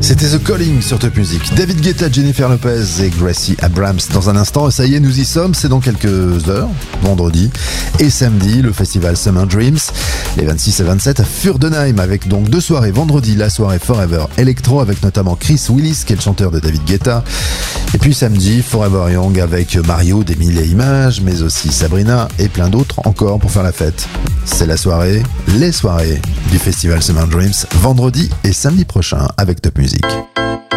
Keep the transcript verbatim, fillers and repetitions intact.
C'était The Calling sur Top Music. David Guetta, Jennifer Lopez et Gracie Abrams dans un instant. Et ça y est, nous y sommes. C'est dans quelques heures, vendredi et samedi, le festival Summer Dreams. Les vingt-six et vingt-sept à Furdenheim avec donc deux soirées. Vendredi, la soirée Forever Electro avec notamment Chris Willis, qui est le chanteur de David Guetta. Et puis samedi, Forever Young avec Mario des Mille et Images, mais aussi Sabrina et plein d'autres encore pour faire la fête. C'est la soirée, les soirées du festival Summer Dreams, vendredi et samedi prochain avec Top Music.